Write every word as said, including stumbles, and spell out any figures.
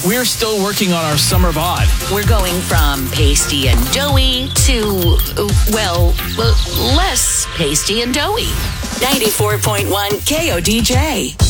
We're still working on our summer bod. We're going from pasty and doughy to, uh, well, uh, less pasty and doughy. ninety-four point one K O D J.